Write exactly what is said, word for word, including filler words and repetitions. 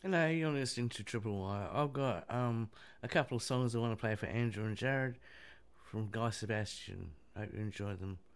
Hello, you're listening to Triple Y. I've got um a couple of songs I want to play for Andrew and Jared from Guy Sebastian. Hope you enjoy them.